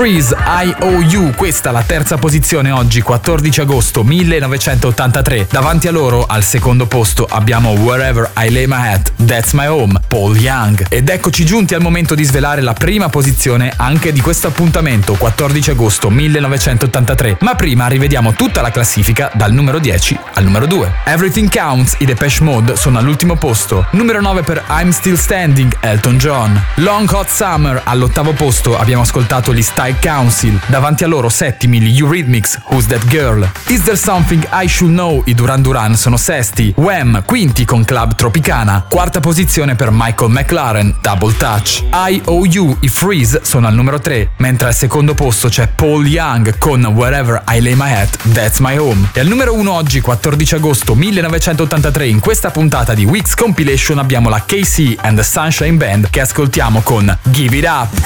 Freeze, IOU, questa la terza posizione oggi, 14 agosto 1983. Davanti a loro, al secondo posto, abbiamo Wherever I Lay My Hat, That's My Home, Paul Young. Ed eccoci giunti al momento di svelare la prima posizione anche di questo appuntamento, 14 agosto 1983. Ma prima rivediamo tutta la classifica dal numero 10 al numero 2. Everything Counts, i Depeche Mode, sono all'ultimo posto. Numero 9 per I'm Still Standing, Elton John. Long Hot Summer, all'ottavo posto abbiamo ascoltato gli Style Council. Davanti a loro settimi gli Eurythmics, Who's That Girl. Is There Something I Should Know, i Duran Duran sono sesti. Wham, quinti con Club Tropicana. Quarta posizione per Michael McLaren, Double Touch. IOU, i Freeze, sono al numero 3, mentre al secondo posto c'è Paul Young con Wherever I Lay My Hat, That's My Home. E al numero 1 oggi, 14 agosto 1983, in questa puntata di Week's Compilation abbiamo la KC and the Sunshine Band che ascoltiamo con Give It Up.